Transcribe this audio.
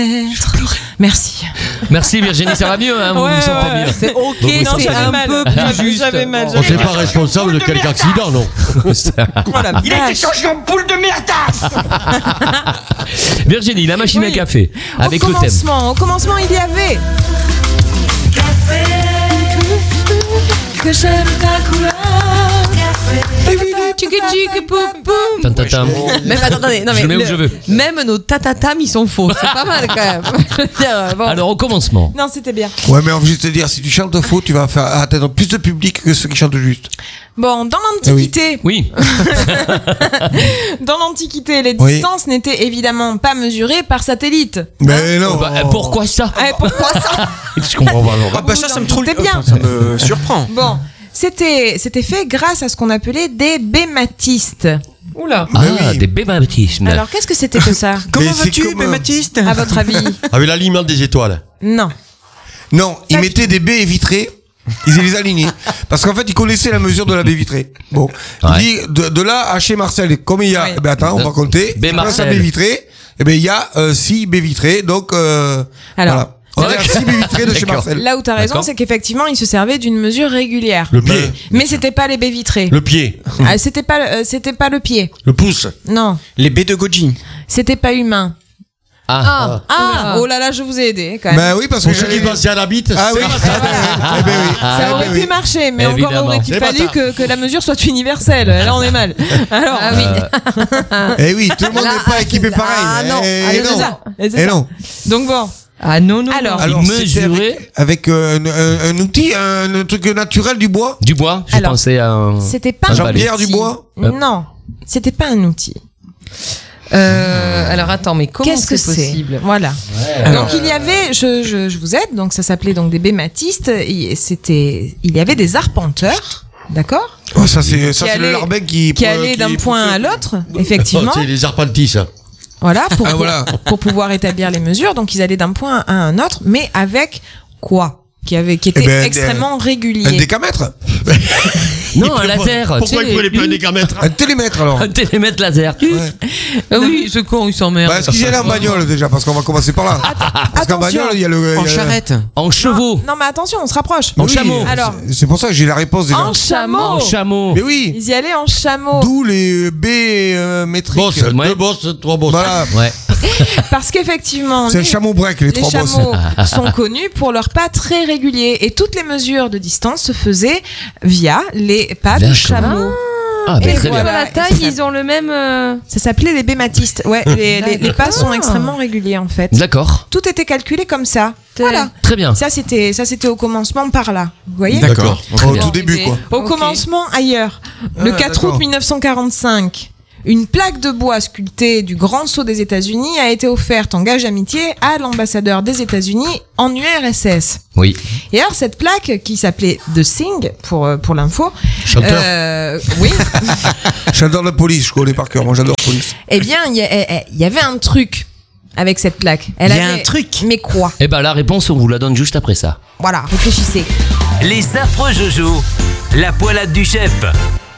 Merci. Merci Virginie, ça va mieux, hein, vous vous sentez mieux. C'est ok, Non, c'est un peu plus juste. J'avais mal. On n'est pas responsable de quelque accident, non? Voilà, Il a été changé en boule de merdasse. Virginie, la machine à café, avec le thème. Au commencement, il y avait que j'aime ta couleur. Tantatam. Même, attendez, non, Je le mets où je veux. Même nos tatatam, ils sont faux. C'est pas mal quand même. Je veux dire, bon. Alors au commencement. Non, c'était bien. Ouais, mais on veut juste te dire, si tu chantes faux, tu vas faire atteindre plus de public que ceux qui chantent juste. Bon, dans l'Antiquité, Oui. dans l'Antiquité, les Oui. distances n'étaient évidemment pas mesurées par satellite. Mais non. Pourquoi ça? Pourquoi ça? Je comprends pas. Ah bah ça me trouve doutez bien. ça me surprend. Bon, c'était fait grâce à ce qu'on appelait des bématistes. Oula. Ah, des bébaptismes. Alors, qu'est-ce que c'était que ça, Comment Mais c'est vas-tu, comme, Baptiste? à votre avis? Avec l'aliment des étoiles. Non. Non, ils mettaient des baies vitrées. Ils les alignaient. Parce qu'en fait, ils connaissaient la mesure de la baie vitrée. Bon. Ouais. Il dit, de là à chez Marcel, comme il y a, Oui. eh ben attends, on va compter. Baie Grâce à Marcel. baie vitrée, eh ben, il y a 6 baies vitrées. Donc, voilà. On est à 6 baies vitrées de chez D'accord. Marcel. Là où t'as raison, D'accord. c'est qu'effectivement, ils se servaient d'une mesure régulière. Le pied. Mais c'était pas les baies vitrées. Le pied. Ah, c'était pas le pied. Le pouce. Non. Les baies de Goji. C'était pas humain. Ah. Oh là là, je vous ai aidé quand même. Ben oui, parce que Pour ceux qui pensaient à la bite, Ah oui. c'est Eh ben oui. Ça Eh aurait ben pu oui. marcher, mais Évidemment. encore aurait-il C'est pas fallu ça. que la mesure soit universelle. Là, on est mal. Alors, Eh oui, tout le monde Là, n'est pas équipé pareil. ah, non. Eh allez, c'est non. ça. Et c'est Eh ça. non. Donc bon, Ah non, non. Alors, Alors, c'était mesurer avec un outil, un truc naturel du bois. du bois. J'ai Alors, pensé à un. c'était pas Un un Jean-Pierre outil. Dubois. Non, c'était pas un outil. Alors attends, mais comment Qu'est-ce que c'est c'est possible? Voilà. Donc il y avait, je vous aide, donc ça s'appelait donc des bématistes. Il y avait des arpenteurs, d'accord, Oh, ça c'est le allait- larbin qui allaient d'un point à l'autre, effectivement. C'est les arpentis, ça. Voilà, Ah, voilà. pour pouvoir établir les mesures. Donc ils allaient d'un point à un autre, mais avec quoi? Qui était Eh ben, extrêmement Un régulier. décamètre. Non, un laser. Pourquoi il prenait plus un décamètre? Un télémètre alors. Un télémètre laser. Ouais. Ah oui, ce con, il s'emmerde. Bah, est-ce qu'ils y allaient en bagnole déjà? Parce qu'on va commencer par là. Parce qu'en attention. bagnole, il y a le. En il y a- charrette. En chevaux. Non, mais attention, on se rapproche. En Oui, chameau. Alors, c'est pour ça que j'ai la réponse déjà. en chameau. En chameau. Mais oui. Ils y allaient en chameau. D'où les baies métriques. Boss, Ouais. 2 bosses, 3 bosses. Voilà. Ouais. Parce qu'effectivement, C'est le les- chameau break, les les 3 bosses. chameaux sont connus pour leurs pas très réguliers et toutes les mesures de distance se faisaient via les pas de D'accord. chameau. Ah, ben Et très voilà. bien. la taille, ils ont le même. Ça s'appelait les bématistes. Ouais, les pas sont extrêmement réguliers en fait. D'accord. Tout était calculé comme ça. Voilà. Très bien. Ça c'était au commencement par là. Vous voyez? D'accord. Au tout début, quoi. Au commencement ailleurs. Le Ah, 4 d'accord. août 1945. Une plaque de bois sculptée du Grand Sceau des États-Unis a été offerte en gage d'amitié à l'ambassadeur des États-Unis en URSS. Oui. Et alors cette plaque qui s'appelait The Thing pour l'info, Chanteur. oui, J'adore la police, je connais par cœur. Moi, j'adore la police. eh bien il y avait un truc avec cette plaque. Il y a avait- un truc. Mais quoi? Eh ben la réponse, on vous la donne juste après ça. Voilà, réfléchissez. Les affreux Jojo, la poilade du chef.